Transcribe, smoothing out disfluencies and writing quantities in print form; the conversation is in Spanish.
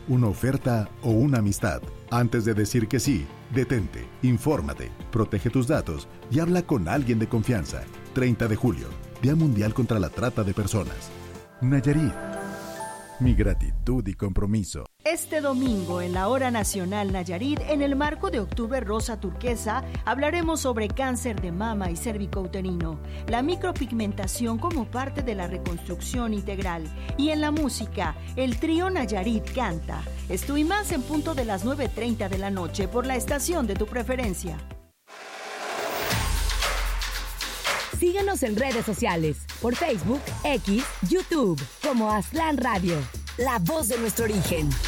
una oferta o una amistad. Antes de decir que sí, detente, infórmate, protege tus datos y habla con alguien de confianza. 30 de julio, Día Mundial contra la Trata de Personas. Nayarit. Mi gratitud y compromiso. Este domingo en la Hora Nacional Nayarit, en el marco de Octubre Rosa Turquesa, hablaremos sobre cáncer de mama y cervicouterino, la micropigmentación como parte de la reconstrucción integral. Y en la música, el trío Nayarit canta. Esto y más en punto de las 9:30 de la noche por la estación de tu preferencia. Síguenos en redes sociales, por Facebook, X, YouTube, como Aztlán Radio, la voz de nuestro origen.